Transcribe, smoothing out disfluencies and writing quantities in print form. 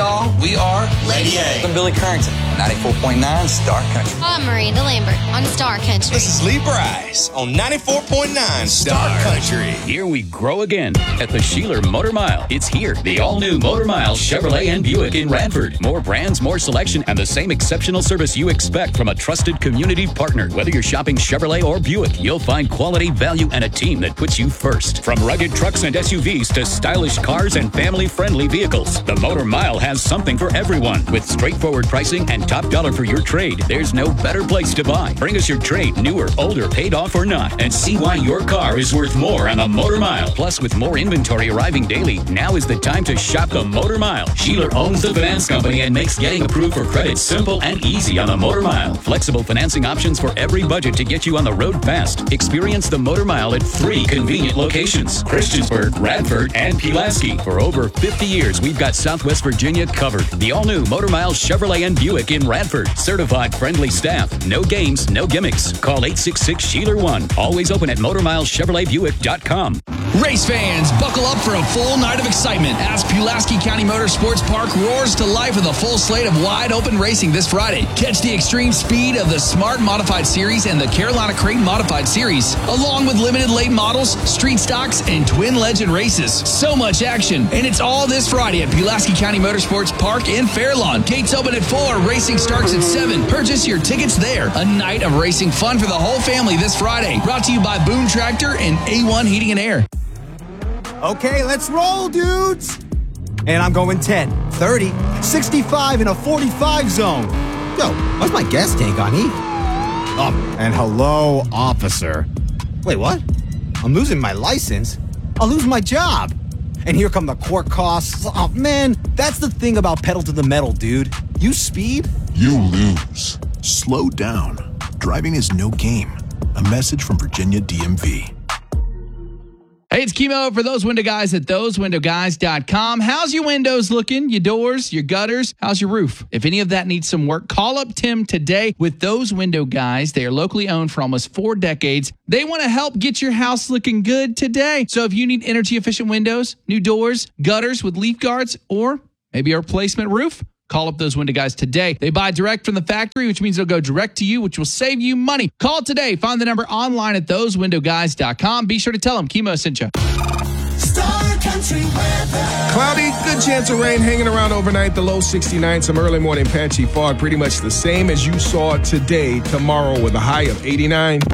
y'all. We are Lady A. I'm Billy Currington, 94.9 Star Country. I'm Miranda Lambert on Star Country. This is Lee Bryce on 94.9 Star Country. Here we grow again at the Sheeler Motor Mile. It's here, the all-new Motor Mile Chevrolet and Buick in Radford. More brands, more selection, and the same exceptional service you expect from a trusted community partner. Whether you're shopping Chevrolet or Buick, you'll find quality, value, and a team that puts you first. From rugged trucks and SUVs to stylish cars and family-friendly vehicles, the Motor Mile has something for everyone. With straightforward pricing and top dollar for your trade, there's no better place to buy. Bring us your trade, newer, older, paid off or not, and see why your car is worth more on the Motor Mile. Plus, with more inventory arriving daily, now is the time to shop the Motor Mile. Sheeler owns the finance company and makes getting approved for credit simple and easy on the Motor Mile. Flexible financing options for every budget to get you on the road fast. Experience the Motor Mile at 3 convenient locations: Christiansburg, Radford, and Pulaski. For over 50 years, we've got Southwest Virginia covered. The all-new Motor Mile Chevrolet and Buick in Radford. Certified friendly staff. No games, no gimmicks. Call 866-SHEELER1. Always open at MotorMileChevroletBuick.com. Race fans, buckle up for a full night of excitement as Pulaski County Motorsports Park roars to life with a full slate of wide-open racing this Friday. Catch the extreme speed of the Smart Modified Series and the Carolina Crate Modified Series, along with limited late models, street stocks, and twin legend races. So much action, and it's all this Friday at Pulaski County Motorsports Park in Fairlawn. Gates open at 4, racing starts at 7. Purchase your tickets there. A night of racing fun for the whole family this Friday. Brought to you by Boom Tractor and A1 Heating and Air. Okay, let's roll, dudes. And I'm going 10, 30, 65 in a 45 zone. Yo, what's my gas tank on E? Oh, and hello, officer. Wait, what? I'm losing my license. I'll lose my job. And here come the court costs. Oh, man, that's the thing about pedal to the metal, dude. You speed, you lose. Slow down. Driving is no game. A message from Virginia DMV. Hey, it's Kimo for Those Window Guys at thosewindowguys.com. How's your windows looking? Your doors, your gutters? How's your roof? If any of that needs some work, call up Tim today with Those Window Guys. They are locally owned for almost 4 decades. They want to help get your house looking good today. So if you need energy efficient windows, new doors, gutters with leaf guards, or maybe a replacement roof, call up Those Window Guys today. They buy direct from the factory, which means they'll go direct to you, which will save you money. Call today. Find the number online at thosewindowguys.com. Be sure to tell them Kimo sent you. Star Country weather. Cloudy, good chance of rain hanging around overnight. The low 69, some early morning patchy fog. Pretty much the same as you saw today. Tomorrow with a high of 89.